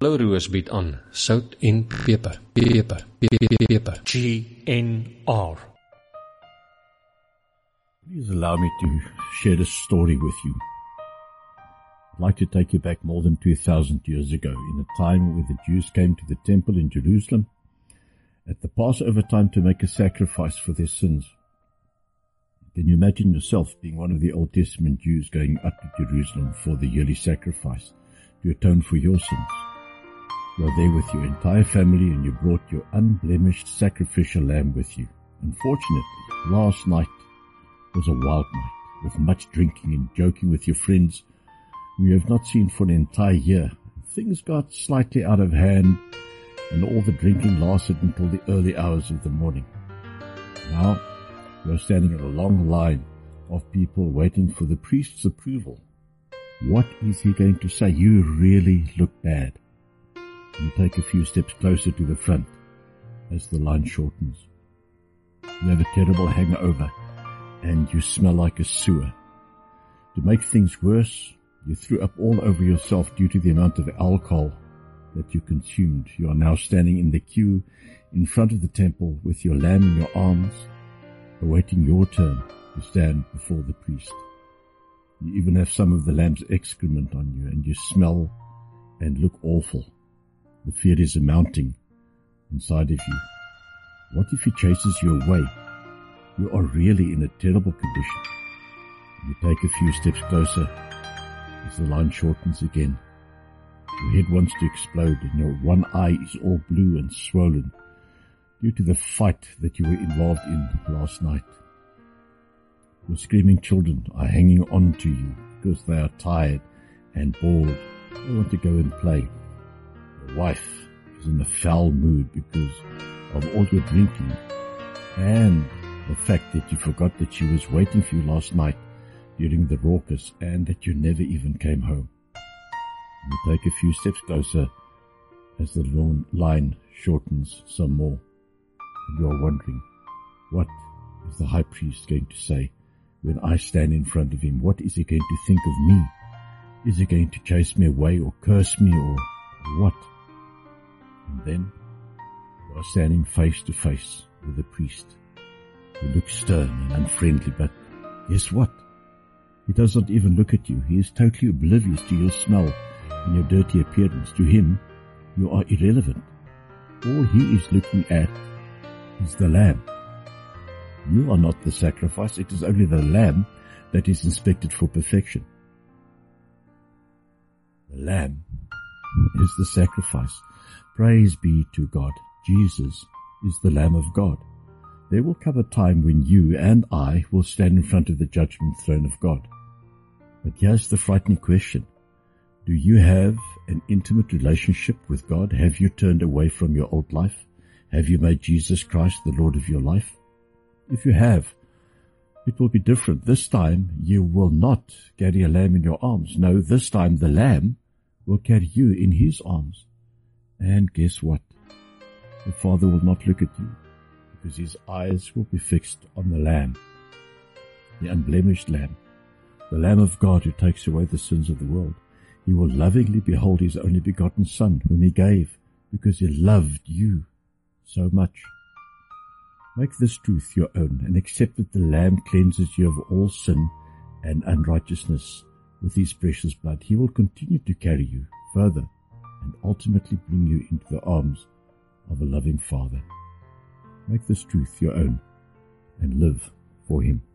Roos bied aan sout en peper. Peper. GNR. Please allow me to share a story with you. I'd like to take you back more than 2,000 years ago, in a time where the Jews came to the temple in Jerusalem at the Passover time to make a sacrifice for their sins. Can you imagine yourself being one of the Old Testament Jews going up to Jerusalem for the yearly sacrifice to atone for your sins? You are there with your entire family and you brought your unblemished sacrificial lamb with you. Unfortunately, last night was a wild night, with much drinking and joking with your friends whom you have not seen for an entire year. Things got slightly out of hand, and all the drinking lasted until the early hours of the morning. Now, you are standing in a long line of people waiting for the priest's approval. What is he going to say? You really look bad. You take a few steps closer to the front as the line shortens. You have a terrible hangover, and you smell like a sewer. To make things worse, you threw up all over yourself due to the amount of alcohol that you consumed. You are now standing in the queue in front of the temple with your lamb in your arms, awaiting your turn to stand before the priest. You even have some of the lamb's excrement on you, and you smell and look awful. The fear is mounting inside of you. What if he chases you away? You are really in a terrible condition. You take a few steps closer as the line shortens again. Your head wants to explode and your one eye is all blue and swollen due to the fight that you were involved in last night. Your screaming children are hanging on to you because they are tired and bored. They want to go and play. Your wife is in a foul mood because of all your drinking and the fact that you forgot that she was waiting for you last night during the raucous and that you never even came home. You take a few steps closer as the long line shortens some more, and you are wondering, what is the high priest going to say when I stand in front of him? What is he going to think of me? Is he going to chase me away or curse me or what? And then you are standing face to face with the priest. He looks stern and unfriendly, but guess what? He does not even look at you. He is totally oblivious to your smell and your dirty appearance. To him, you are irrelevant. All he is looking at is the lamb. You are not the sacrifice. It is only the lamb that is inspected for perfection. The lamb is the sacrifice. Praise be to God. Jesus is the Lamb of God. There will come a time when you and I will stand in front of the judgment throne of God. But here's the frightening question. Do you have an intimate relationship with God? Have you turned away from your old life? Have you made Jesus Christ the Lord of your life? If you have, it will be different. This time you will not carry a lamb in your arms. No, this time the lamb will carry you in his arms. And guess what? The Father will not look at you, because his eyes will be fixed on the Lamb, the unblemished Lamb, the Lamb of God who takes away the sins of the world. He will lovingly behold his only begotten Son, whom he gave, because he loved you so much. Make this truth your own, and accept that the Lamb cleanses you of all sin and unrighteousness with his precious blood. He will continue to carry you further and ultimately bring you into the arms of a loving Father. Make this truth your own and live for him.